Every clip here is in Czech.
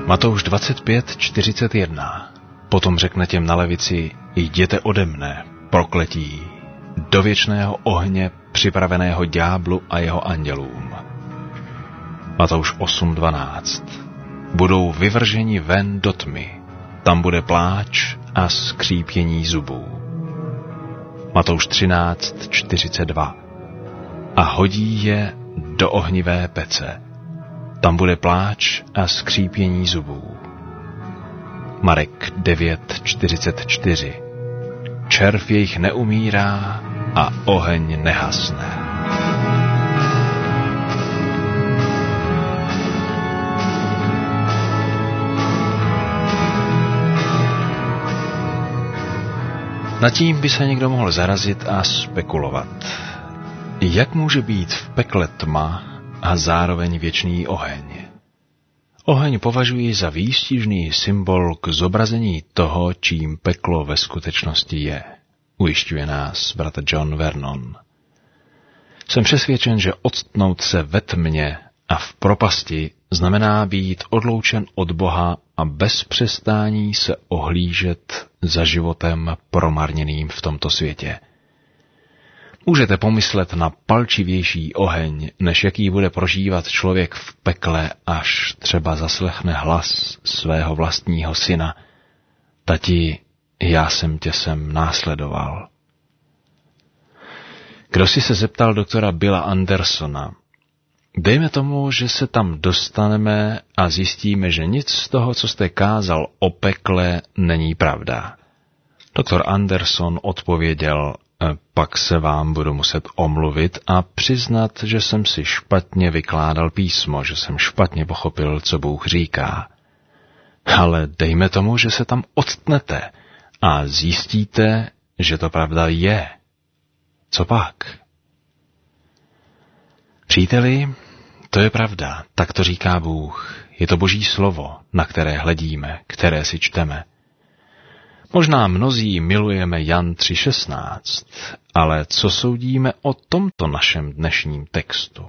Matouš 25:41. Potom řekne těm na levici: jděte ode mne, prokletí, do věčného ohně připraveného ďáblu a jeho andělům. Matouš 8:12. Budou vyvrženi ven do tmy, tam bude pláč a skřípění zubů. Matouš 13:42. A hodí je do ohnivé pece, tam bude pláč a skřípění zubů. Marek 9:44. Červ jejich neumírá a oheň nehasne. Nad tím by se někdo mohl zarazit a spekulovat. Jak může být v pekle tma a zároveň věčný oheň? Oheň považuji za výstižný symbol k zobrazení toho, čím peklo ve skutečnosti je, ujišťuje nás bratr John Vernon. Jsem přesvědčen, že octnout se ve tmě a v propasti znamená být odloučen od Boha a bez přestání se ohlížet za životem promarněným v tomto světě. Můžete pomyslet na palčivější oheň, než jaký bude prožívat člověk v pekle, až třeba zaslechne hlas svého vlastního syna: Tati, já jsem tě sem následoval. Kdo si se zeptal doktora Billa Andersona: dejme tomu, že se tam dostaneme a zjistíme, že nic z toho, co jste kázal o pekle, není pravda. Doktor Anderson odpověděl: pak se vám budu muset omluvit a přiznat, že jsem si špatně vykládal písmo, že jsem špatně pochopil, co Bůh říká. Ale dejme tomu, že se tam octnete a zjistíte, že to pravda je. Co pak? Příteli, to je pravda, tak to říká Bůh. Je to Boží slovo, na které hledíme, které si čteme. Možná mnozí milujeme Jan 3:16, ale co soudíme o tomto našem dnešním textu?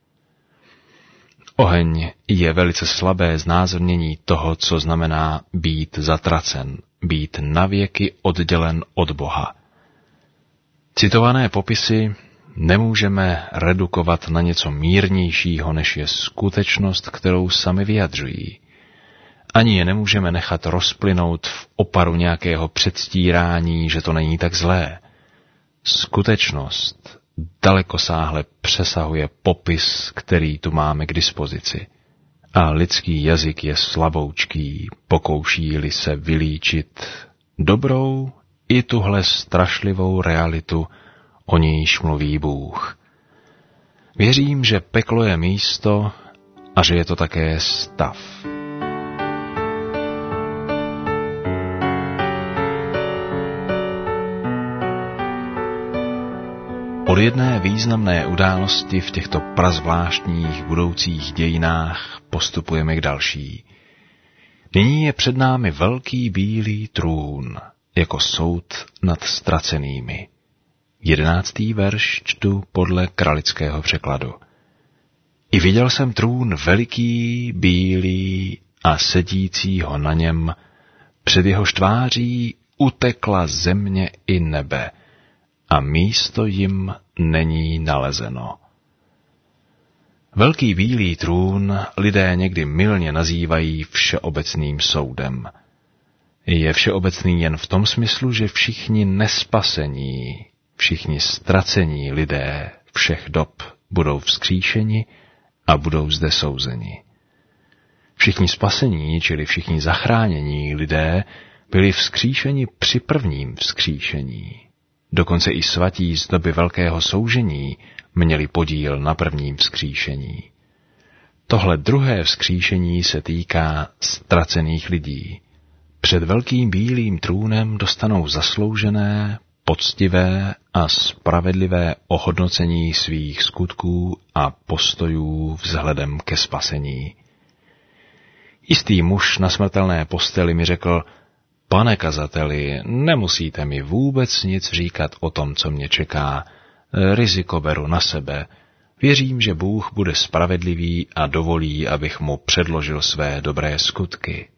Oheň je velice slabé znázornění toho, co znamená být zatracen, být navěky oddělen od Boha. Citované popisy nemůžeme redukovat na něco mírnějšího, než je skutečnost, kterou sami vyjadřují. Ani je nemůžeme nechat rozplynout v oparu nějakého předstírání, že to není tak zlé. Skutečnost dalekosáhle přesahuje popis, který tu máme k dispozici. A lidský jazyk je slaboučký, pokouší-li se vylíčit dobrou i tuhle strašlivou realitu, o níž mluví Bůh. Věřím, že peklo je místo a že je to také stav. Od jedné významné události v těchto prazvláštních budoucích dějinách postupujeme k další. Nyní je před námi velký bílý trůn, jako soud nad ztracenými. 11. verš čtu podle kralického překladu. I viděl jsem trůn veliký, bílý a sedícího na něm, před jehož tváří utekla země i nebe, a místo jim není nalezeno. Velký bílý trůn lidé někdy mylně nazývají všeobecným soudem. Je všeobecný jen v tom smyslu, že všichni nespasení, všichni ztracení lidé všech dob budou vzkříšeni a budou zde souzeni. Všichni spasení, čili všichni zachránění lidé, byli vzkříšeni při prvním vzkříšení. Dokonce i svatí z doby velkého soužení měli podíl na prvním vzkříšení. Tohle druhé vzkříšení se týká ztracených lidí. Před velkým bílým trůnem dostanou zasloužené, poctivé a spravedlivé ohodnocení svých skutků a postojů vzhledem ke spasení. Jistý muž na smrtelné posteli mi řekl: Pane kazateli, nemusíte mi vůbec nic říkat o tom, co mě čeká. Riziko beru na sebe. Věřím, že Bůh bude spravedlivý a dovolí, abych mu předložil své dobré skutky.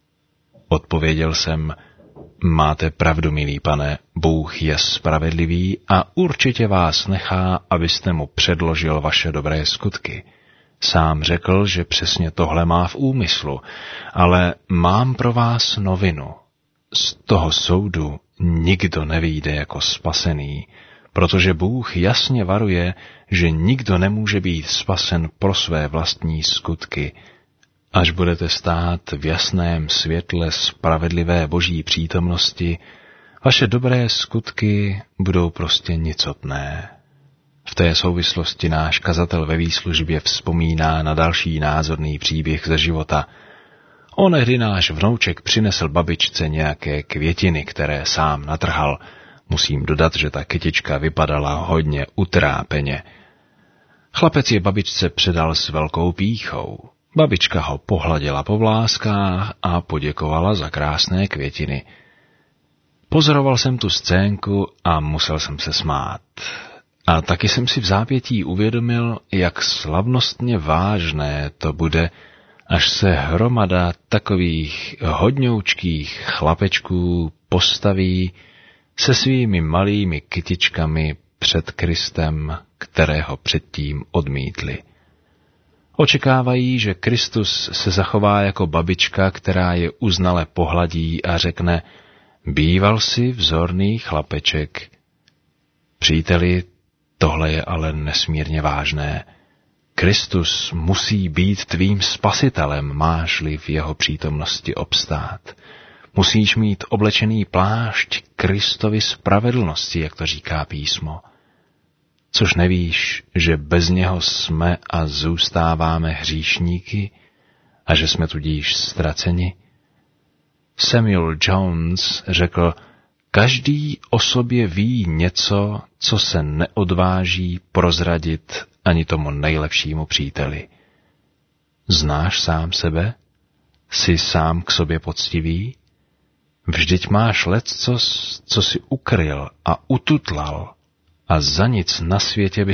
Odpověděl jsem, máte pravdu, milý pane, Bůh je spravedlivý a určitě vás nechá, abyste mu předložil vaše dobré skutky. Sám řekl, že přesně tohle má v úmyslu, ale mám pro vás novinu. Z toho soudu nikdo nevyjde jako spasený, protože Bůh jasně varuje, že nikdo nemůže být spasen pro své vlastní skutky. Až budete stát v jasném světle spravedlivé Boží přítomnosti, vaše dobré skutky budou prostě nicotné. V té souvislosti náš kazatel ve výslužbě vzpomíná na další názorný příběh ze života. Onehdy náš vnouček přinesl babičce nějaké květiny, které sám natrhal. Musím dodat, že ta kytička vypadala hodně utrápeně. Chlapec je babičce předal s velkou pýchou. Babička ho pohladila po vláskách a poděkovala za krásné květiny. Pozoroval jsem tu scénku a musel jsem se smát. A taky jsem si v zápětí uvědomil, jak slavnostně vážné to bude, až se hromada takových hodňoučkých chlapečků postaví se svými malými kytičkami před Kristem, kterého předtím odmítli. Očekávají, že Kristus se zachová jako babička, která je uznale pohladí a řekne, býval si vzorný chlapeček. Příteli, tohle je ale nesmírně vážné. Kristus musí být tvým spasitelem, máš-li v jeho přítomnosti obstát. Musíš mít oblečený plášť Kristovy spravedlnosti, jak to říká písmo. Což nevíš, že bez něho jsme a zůstáváme hříšníky a že jsme tudíž ztraceni? Samuel Jones řekl, každý o sobě ví něco, co se neodváží prozradit ani tomu nejlepšímu příteli. Znáš sám sebe? Jsi sám k sobě poctivý? Vždyť máš leccos, co si ukryl a ututlal a za nic na světě by